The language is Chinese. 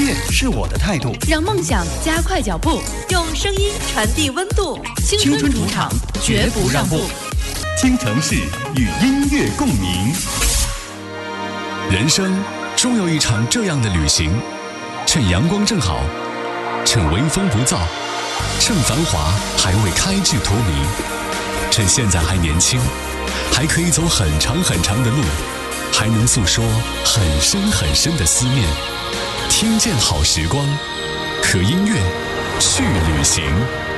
乐是我的态度， 让梦想加快脚步，用声音传递温度。青春主场，绝不让步。 听城市与音乐共鸣。 人生终有一场这样的旅行，趁阳光正好，趁微风不燥，趁繁华还未开至荼蘼，趁现在还年轻，还可以走很长很长的路，还能诉说很深很深的思念。听见好时光，和音乐去旅行。